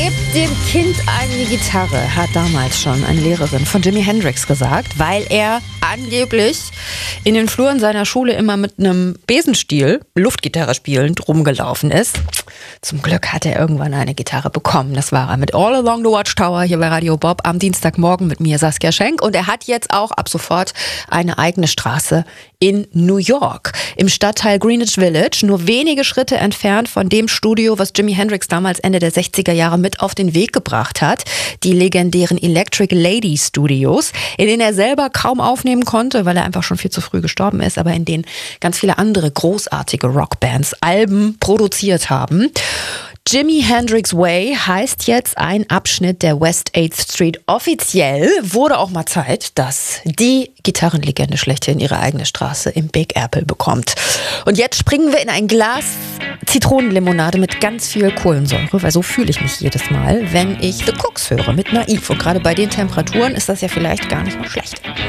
Gebt dem Kind eine Gitarre, hat damals schon eine Lehrerin von Jimi Hendrix gesagt, weil er angeblich in den Fluren seiner Schule immer mit einem Besenstiel, Luftgitarre spielend, rumgelaufen ist. Zum Glück hat er irgendwann eine Gitarre bekommen. Das war er mit All Along the Watchtower hier bei Radio Bob am Dienstagmorgen mit mir, Saskia Schenk. Und er hat jetzt auch ab sofort eine eigene Straße in New York, im Stadtteil Greenwich Village, nur wenige Schritte entfernt von dem Studio, was Jimi Hendrix damals Ende der 60er Jahre mit auf den Weg gebracht hat. Die legendären Electric Lady Studios, in denen er selber kaum aufnehmen konnte, weil er einfach schon viel zu früh gestorben ist, aber in denen ganz viele andere großartige Rockbands Alben produziert haben. Jimi Hendrix Way heißt jetzt ein Abschnitt der West 8th Street. Offiziell wurde auch mal Zeit, dass die Gitarrenlegende schlechthin ihre eigene Straße im Big Apple bekommt. Und jetzt springen wir in ein Glas Zitronenlimonade mit ganz viel Kohlensäure, weil so fühle ich mich jedes Mal, wenn ich The Cooks höre mit Naiv. Und gerade bei den Temperaturen ist das ja vielleicht gar nicht mal schlecht.